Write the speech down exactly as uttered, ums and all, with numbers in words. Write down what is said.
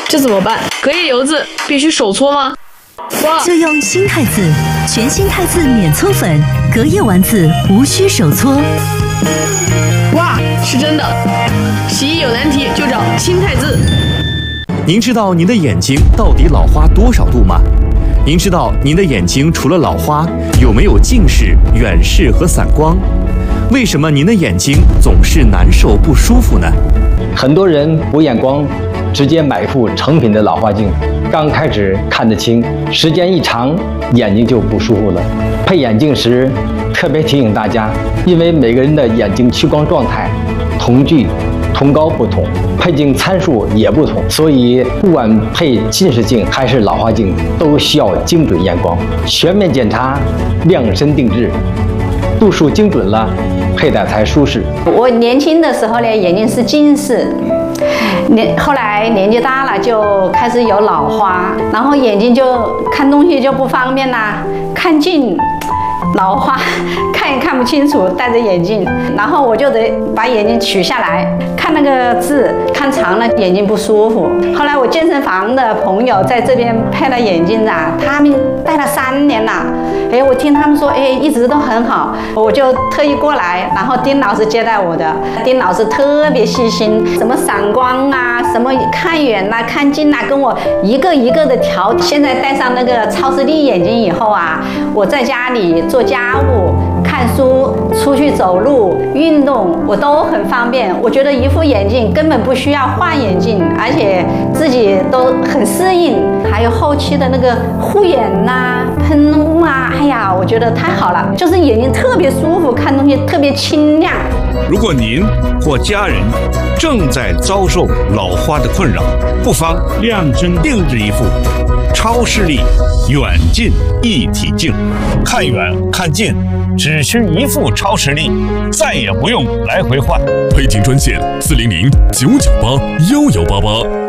这怎么办？隔夜油渍必须手搓吗？哇！ 就用新汰渍，全新汰渍免搓粉，隔夜丸子无需手搓。 哇，是真的！洗衣有难题就找新汰渍。 您知道您的眼睛到底老花多少度吗？您知道您的眼睛除了老花，有没有近视、远视和散光？为什么您的眼睛总是难受不舒服呢？ 很多人补眼光，直接买副成品的老花镜，刚开始看得清，时间一长，眼睛就不舒服了。配眼镜时，特别提醒大家，因为每个人的眼睛屈光状态、瞳距、瞳高不同，配镜参数也不同，所以不管配近视镜还是老花镜，都需要精准验光，全面检查，量身定制，度数精准了，佩戴才舒适。 我年轻的时候呢，眼睛是近视，年后来年纪大了就开始有老花，然后眼睛就看东西就不方便啦，看近老花，看也看不清楚，戴着眼镜，然后我就得把眼镜取下来，看那个字，看长了眼睛不舒服。后来我健身房的朋友在这边配了眼镜啊，他们戴了三年了，哎，我听他们说，哎，一直都很好，我就特意过来，然后丁老师接待我的，丁老师特别细心，什么散光啊，什么看远啊，看近啊，跟我一个一个的调。现在戴上那个超视力眼镜以后啊，我在家里做家务、看书、出去走路、运动，我都很方便。我觉得一副眼镜根本不需要换眼镜，而且自己都很适应。还有后期的那个护眼呐、啊、喷雾啊，哎呀，我觉得太好了，就是眼睛特别舒服，看东西特别清亮。 如果您或家人正在遭受老花的困扰，不妨量身定制一副超视力远近一体镜，看远看近只需一副超视力，再也不用来回换。 配镜专线四零零九九八幺幺八八。